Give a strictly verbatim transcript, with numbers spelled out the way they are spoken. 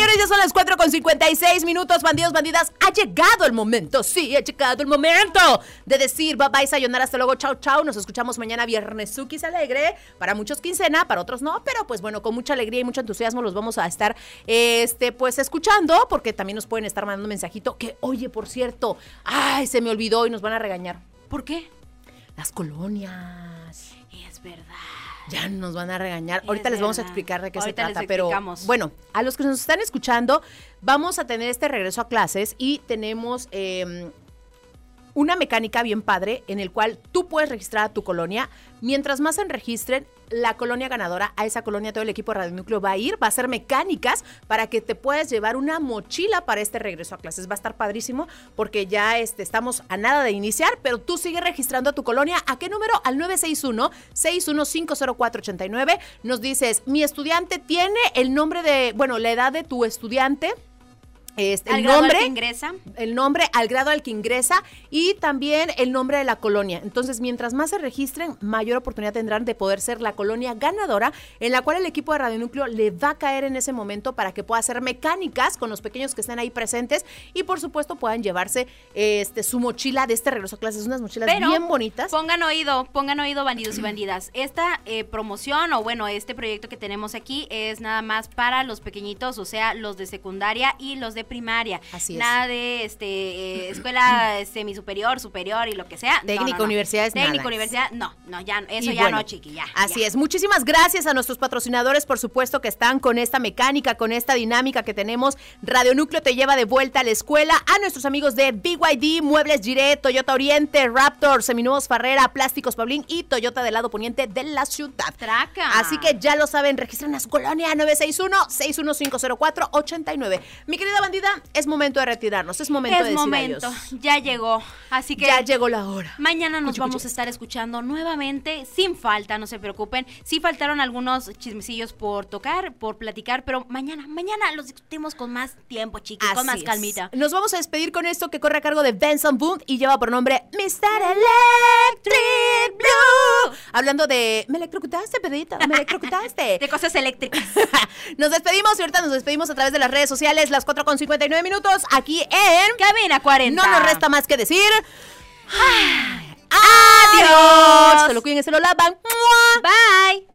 Señores, ya son las cuatro con cincuenta y seis minutos, bandidos, bandidas. Ha llegado el momento, sí, ha llegado el momento de decir bye bye, sayonara, hasta luego, chau, chau. Nos escuchamos mañana viernes, Sukis alegre. Para muchos quincena, para otros no, pero pues bueno, con mucha alegría y mucho entusiasmo los vamos a estar, este, pues escuchando, porque también nos pueden estar mandando un mensajito que, oye, por cierto, ay, se me olvidó y nos van a regañar. ¿Por qué? Las colonias. Es verdad. Ya nos van a regañar. Es Ahorita les vamos a verdad. explicar de qué Ahorita se trata, les pero explicamos. bueno, a los que nos están escuchando, vamos a tener este regreso a clases y tenemos eh, una mecánica bien padre en el cual tú puedes registrar a tu colonia. Mientras más se registren, la colonia ganadora, a esa colonia todo el equipo de Radio Núcleo va a ir, va a hacer mecánicas para que te puedas llevar una mochila para este regreso a clases. Va a estar padrísimo porque ya este, estamos a nada de iniciar, pero tú sigues registrando a tu colonia. ¿A qué número? Al nueve seis uno, seis uno cinco cero cuatro ocho nueve. Nos dices, mi estudiante tiene el nombre de, bueno, la edad de tu estudiante. Este, al el grado nombre, al que ingresa. el nombre al grado al que ingresa y también el nombre de la colonia. Entonces, mientras más se registren, mayor oportunidad tendrán de poder ser la colonia ganadora, en la cual el equipo de Radio Núcleo le va a caer en ese momento para que pueda hacer mecánicas con los pequeños que estén ahí presentes y, por supuesto, puedan llevarse este su mochila de este regreso a clases, unas mochilas Pero bien bonitas. Pongan oído, pongan oído, bandidos y bandidas. Esta eh, promoción o bueno, este proyecto que tenemos aquí es nada más para los pequeñitos, o sea, los de secundaria y los de primaria. Así es. Nada de este eh, escuela semisuperior, superior y lo que sea. Técnico, no, no, no. universidades, Técnico, nada. universidad, no, no, ya, eso Y ya bueno, no, chiqui, ya. Así ya. es. Muchísimas gracias a nuestros patrocinadores, por supuesto, que están con esta mecánica, con esta dinámica que tenemos. Radio Núcleo te lleva de vuelta a la escuela. A nuestros amigos de B Y D, Muebles Giret, Toyota Oriente, Raptor, Seminuevos Farrera, Plásticos Paulín y Toyota del lado poniente de la ciudad. Traca. Así que ya lo saben, registren a su colonia nueve seis uno, seis uno cinco cero cuatro ocho nueve. Mi querida bandida, es momento de retirarnos, es momento es de decir momento, adiós. ya llegó. Así que Ya llegó la hora. mañana nos Cuchi, vamos cuchi. a estar escuchando nuevamente, sin falta, no se preocupen. Sí faltaron algunos chismecillos por tocar, por platicar, pero mañana, mañana los discutimos con más tiempo, chiqui, con más Así es. calmita. Nos vamos a despedir con esto que corre a cargo de Benson Boone y lleva por nombre mister Electric Blue. Hablando de, me electrocutaste, Pedrito, me electrocutaste. De cosas eléctricas. Nos despedimos y ahorita nos despedimos a través de las redes sociales, las cuatro con cincuenta y nueve minutos, aquí en Cabina cuarenta. No nos resta más que decir. Adiós. Se lo cuiden y se lo lavan. ¡Mua! Bye.